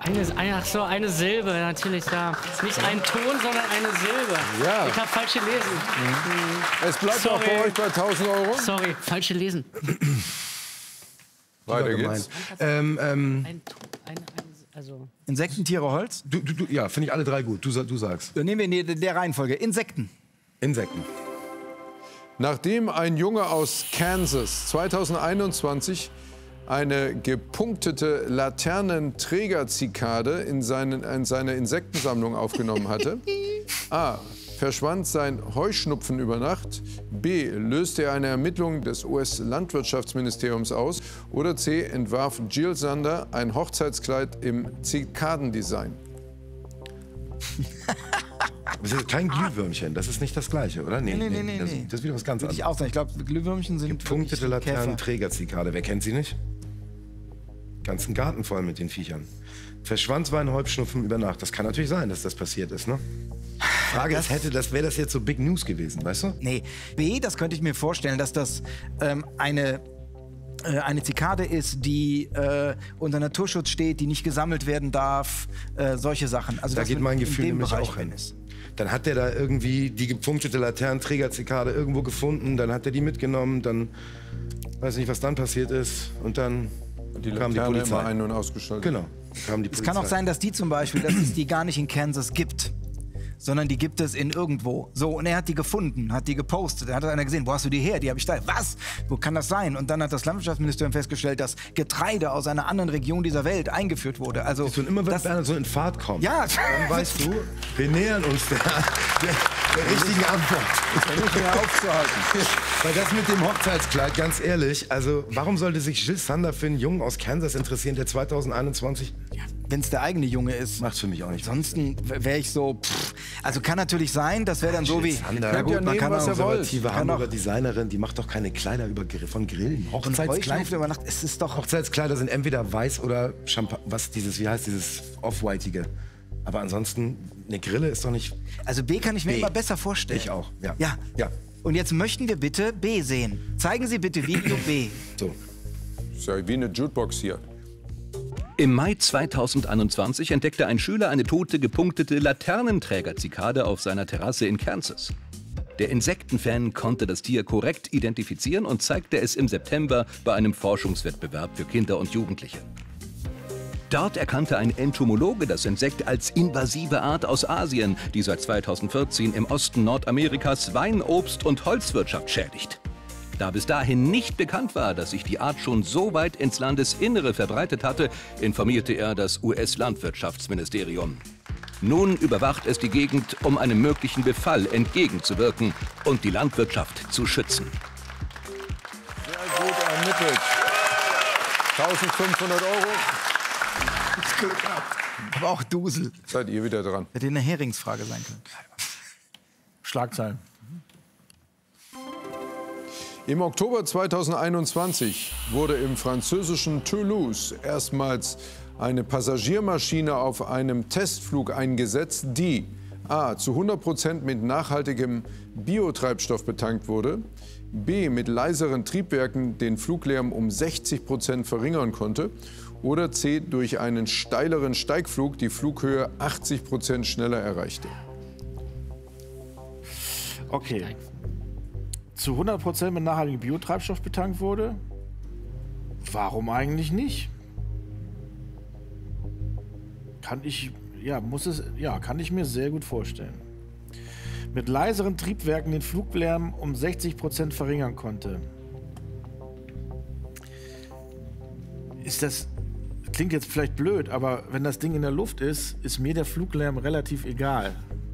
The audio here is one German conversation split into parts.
Eine Silbe, natürlich da. Nicht ein Ton, sondern eine Silbe. Ja. Ich habe falsch gelesen. Es bleibt auch bei euch bei 1.000 Euro. Sorry, falsch gelesen. Weiter geht's. Also Insekten, Tiere, Holz? Ja, finde ich alle drei gut. Du sagst. Dann nehmen wir in der Reihenfolge. Insekten. Insekten. Nachdem ein Junge aus Kansas 2021 eine gepunktete Laternenträgerzikade in seine Insektensammlung aufgenommen hatte, A. verschwand sein Heuschnupfen über Nacht, B. löste er eine Ermittlung des US-Landwirtschaftsministeriums aus oder C. entwarf Jill Sander ein Hochzeitskleid im Zikadendesign. Das ist kein Glühwürmchen, das ist nicht das Gleiche, oder? Nee. Das ist wieder was ganz anderes. Ich glaube, Glühwürmchen sind Gepunktete wirklich Käfer. Laternenträgerzikade, wer kennt sie nicht? Ganzen Garten voll mit den Viechern. Verschwand war ein Heuschnupfen über Nacht. Das kann natürlich sein, dass das passiert ist, ne? Frage ist, wäre das jetzt so Big News gewesen, weißt du? Nee. B, das könnte ich mir vorstellen, dass das eine Zikade ist, die unter Naturschutz steht, die nicht gesammelt werden darf, solche Sachen. Also Da das geht mein in Gefühl dem nämlich Bereich auch hin. ist. Dann hat der da irgendwie die gepunktete Laternenträgerzikade irgendwo gefunden, dann hat er die mitgenommen, dann weiß nicht, was dann passiert ist und dann Die kam die Laterne Polizei. war ein- und ausgeschaltet. Genau, kam die Es Polizei. kann auch sein, dass die zum Beispiel, dass es die gar nicht in Kansas gibt, sondern die gibt es in irgendwo. So, und er hat die gefunden, hat die gepostet. Da hat einer gesehen, wo hast du die her? Die habe ich da. Was? Wo kann das sein? Und dann hat das Landwirtschaftsministerium festgestellt, dass Getreide aus einer anderen Region dieser Welt eingeführt wurde. Also Und immer wenn Bernhard so in Fahrt kommt, Ja. dann weißt du, wir nähern uns der richtigen Antwort. Nicht mehr aufzuhalten. Weil das mit dem Hochzeitskleid, ganz ehrlich, also warum sollte sich Jill Sander für einen Jungen aus Kansas interessieren, der 2021... wenn es der eigene Junge ist. Macht's für mich auch nicht. Ansonsten wäre ich so, also kann natürlich sein, das wäre dann so wie, Sander, na gut, ja man nehmen, kann was auch er wollt. konservative Kann Hamburger Designerin, die macht doch keine Kleider von Grillen. Heuschnupfen über Nacht, es ist doch, Hochzeitskleider sind entweder weiß oder Champagner, wie heißt dieses Off-Whiteige. Aber ansonsten, eine Grille ist doch nicht... also B kann ich mir B. immer besser vorstellen. Ich auch, ja. Ja. Ja. Und jetzt möchten wir bitte B sehen. Zeigen Sie bitte Video B. So. Das ist ja wie eine Jukebox hier. Im Mai 2021 entdeckte ein Schüler eine tote, gepunktete Laternenträgerzikade auf seiner Terrasse in Kansas. Der Insektenfan konnte das Tier korrekt identifizieren und zeigte es im September bei einem Forschungswettbewerb für Kinder und Jugendliche. Dort erkannte ein Entomologe das Insekt als invasive Art aus Asien, die seit 2014 im Osten Nordamerikas Wein-, Obst- und Holzwirtschaft schädigt. Da bis dahin nicht bekannt war, dass sich die Art schon so weit ins Landesinnere verbreitet hatte, informierte er das US-Landwirtschaftsministerium. Nun überwacht es die Gegend, um einem möglichen Befall entgegenzuwirken und die Landwirtschaft zu schützen. Sehr gut ermittelt. 1.500 Euro. Aber auch Dusel. Seid ihr wieder dran. Hätte eine Heringsfrage sein können. Schlagzeilen. Im Oktober 2021 wurde im französischen Toulouse erstmals eine Passagiermaschine auf einem Testflug eingesetzt, die A. zu 100% mit nachhaltigem Biotreibstoff betankt wurde, B. mit leiseren Triebwerken den Fluglärm um 60% verringern konnte oder C. durch einen steileren Steigflug die Flughöhe 80% schneller erreichte. Okay. Zu 100% mit nachhaltigem Biotreibstoff betankt wurde? Warum eigentlich nicht? Kann ich mir sehr gut vorstellen. Mit leiseren Triebwerken den Fluglärm um 60% verringern konnte. Klingt jetzt vielleicht blöd, aber wenn das Ding in der Luft ist mir der Fluglärm relativ egal.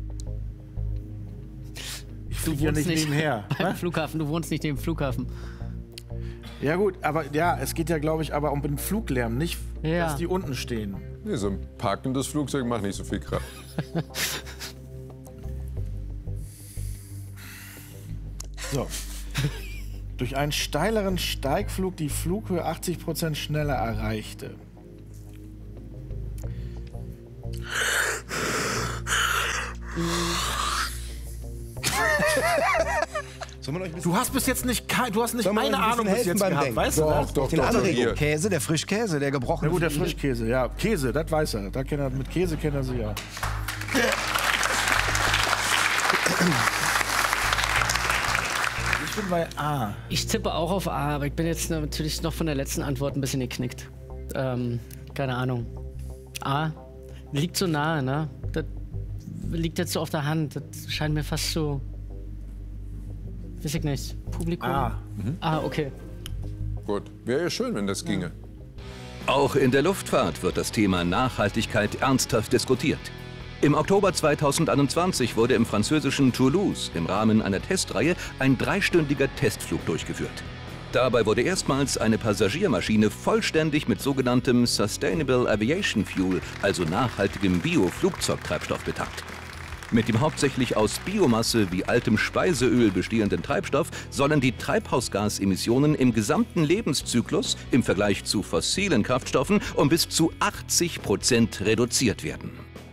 Ich fliege ja nicht nebenher. Beim Flughafen, du wohnst nicht neben dem Flughafen. Ja gut, aber ja, es geht ja, glaube ich, aber um den Fluglärm, nicht, Ja. dass die unten stehen. Nee, so ein parkendes Flugzeug macht nicht so viel Krach. So. Durch einen steileren Steigflug die Flughöhe 80% schneller erreichte. Soll man euch ein bisschen Du hast bis jetzt nicht, du hast nicht Soll man eine euch ein bisschen Ahnung bis helfen jetzt beim gehabt, Denken? weißt du das? Doch, Den Anregung. hier. Käse, der Frischkäse, der gebrochene. Na gut, der Filet. Frischkäse, ja. Käse, das weiß er. Da kennt er. Mit Käse kennt er sie ja. Ich bin bei A. Ich tippe auch auf A, aber ich bin jetzt natürlich noch von der letzten Antwort ein bisschen geknickt. Keine Ahnung. A liegt so nahe, ne? Das liegt jetzt so auf der Hand. Das scheint mir fast so. Weiß ich nicht. Publikum? A. Ah, okay. Gut, wäre ja schön, wenn das ginge. Auch in der Luftfahrt wird das Thema Nachhaltigkeit ernsthaft diskutiert. Im Oktober 2021 wurde im französischen Toulouse im Rahmen einer Testreihe ein 3-stündiger Testflug durchgeführt. Dabei wurde erstmals eine Passagiermaschine vollständig mit sogenanntem Sustainable Aviation Fuel, also nachhaltigem Bio-Flugzeugtreibstoff, betankt. Mit dem hauptsächlich aus Biomasse wie altem Speiseöl bestehenden Treibstoff sollen die Treibhausgasemissionen im gesamten Lebenszyklus im Vergleich zu fossilen Kraftstoffen um bis zu 80% reduziert werden.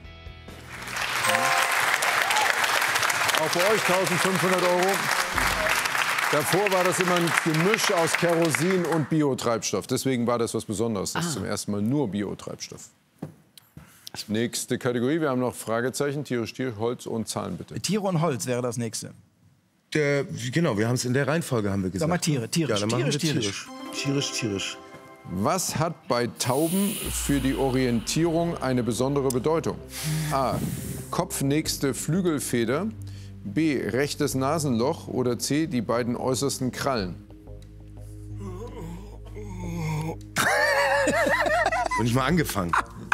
Auch für euch 1.500 €. Davor war das immer ein Gemisch aus Kerosin und Biotreibstoff. Deswegen war das was Besonderes. Das ist zum ersten Mal nur Biotreibstoff. Nächste Kategorie. Wir haben noch Fragezeichen, tierisch, Tier, Holz und Zahlen, bitte. Tiere und Holz wäre das nächste. Genau, wir haben es in der Reihenfolge, haben wir gesagt. Sag mal Tiere, tierisch, Ja, dann machen wir tierisch. Tierisch. Was hat bei Tauben für die Orientierung eine besondere Bedeutung? A. Kopfnächste Flügelfeder. B. Rechtes Nasenloch. Oder C. Die beiden äußersten Krallen. Und nicht mal angefangen.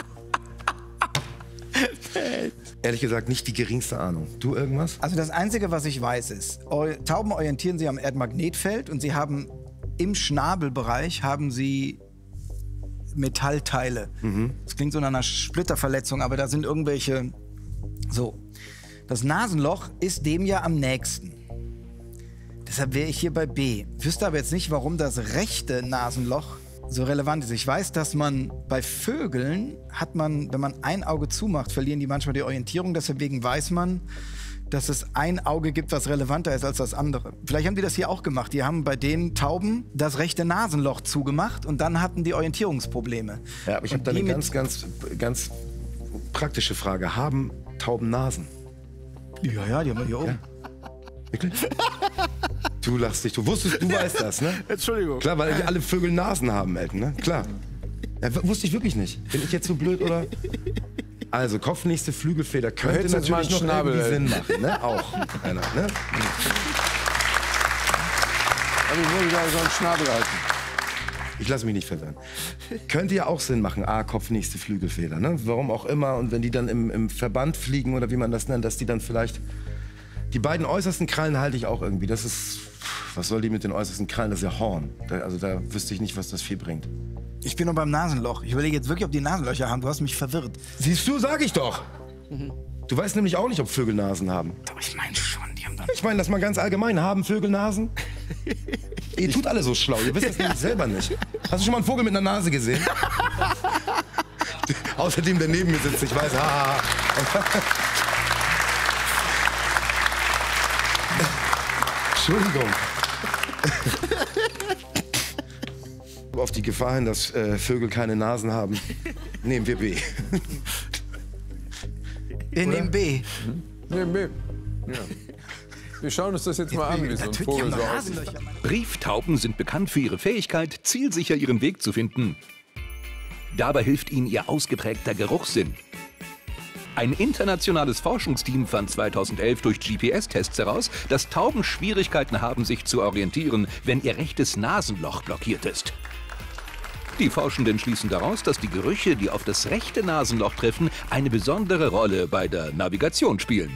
Ehrlich gesagt, nicht die geringste Ahnung. Du irgendwas? Also das Einzige, was ich weiß, ist, Tauben orientieren sich am Erdmagnetfeld und sie haben im Schnabelbereich haben sie Metallteile. Das klingt so nach einer Splitterverletzung, aber da sind irgendwelche. So. Das Nasenloch ist dem ja am nächsten. Deshalb wäre ich hier bei B. Wüsste aber jetzt nicht, warum das rechte Nasenloch so relevant ist. Ich weiß, dass man bei Vögeln hat man, wenn man ein Auge zumacht, verlieren die manchmal die Orientierung. Deswegen weiß man, dass es ein Auge gibt, was relevanter ist als das andere. Vielleicht haben die das hier auch gemacht. Die haben bei den Tauben das rechte Nasenloch zugemacht und dann hatten die Orientierungsprobleme. Ja, aber ich habe da eine ganz praktische Frage. Haben Tauben Nasen? Ja, die haben wir hier oben. Wirklich? Du lachst dich. Du weißt das, ne? Entschuldigung. Klar, weil alle Vögel Nasen haben, Elton, ne? Klar. Ja, wusste ich wirklich nicht. Bin ich jetzt so blöd, oder? Also, kopfnächste Flügelfeder könnte hättest jetzt natürlich mal noch einen irgendwie Schnabel, Sinn machen, ne? Auch. Einer, ne? Aber ich wollte da so einen Schnabel halten. Ich lasse mich nicht verwirren. Könnte ja auch Sinn machen, kopfnächste Flügelfeder, ne? Warum auch immer. Und wenn die dann im Verband fliegen oder wie man das nennt, dass die dann vielleicht... Die beiden äußersten Krallen halte ich auch irgendwie. Das ist... Was soll die mit den äußersten Krallen? Das ist ja Horn. Also da wüsste ich nicht, was das viel bringt. Ich bin noch beim Nasenloch. Ich überlege jetzt wirklich, ob die Nasenlöcher haben. Du hast mich verwirrt. Siehst du, sag ich doch. Du weißt nämlich auch nicht, ob Vögel Nasen haben. Doch, ich meine schon, die haben dann... Ich meine das mal ganz allgemein. Haben Vögel Nasen? Ihr tut alle so schlau. Ihr wisst das nämlich selber nicht. Hast du schon mal einen Vogel mit einer Nase gesehen? Außerdem, der neben mir sitzt. Ich weiß, Entschuldigung. Auf die Gefahr hin, dass Vögel keine Nasen haben, nehmen wir B. Wir nehmen B. Nee, B. Ja. Wir schauen uns das jetzt mal an, wie so ein Vogel so aussieht. Nasenlöcher. Brieftauben sind bekannt für ihre Fähigkeit, zielsicher ihren Weg zu finden. Dabei hilft ihnen ihr ausgeprägter Geruchssinn. Ein internationales Forschungsteam fand 2011 durch GPS-Tests heraus, dass Tauben Schwierigkeiten haben, sich zu orientieren, wenn ihr rechtes Nasenloch blockiert ist. Die Forschenden schließen daraus, dass die Gerüche, die auf das rechte Nasenloch treffen, eine besondere Rolle bei der Navigation spielen.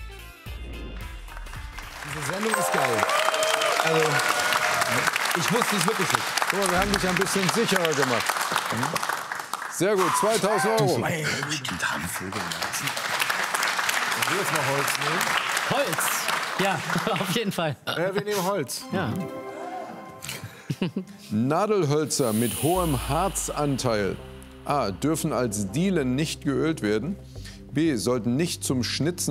Diese Sendung ist geil. Also, ich wusste es wirklich nicht. Guck mal, wir haben dich ein bisschen sicherer gemacht. Sehr gut, 2.000 €. Stimmt, haben Vögel Nasen. Wir jetzt mal Holz nehmen. Holz. Ja, auf jeden Fall. Wir nehmen Holz. Ja. Nadelhölzer mit hohem Harzanteil. A. Dürfen als Dielen nicht geölt werden. B. Sollten nicht zum Schnitzen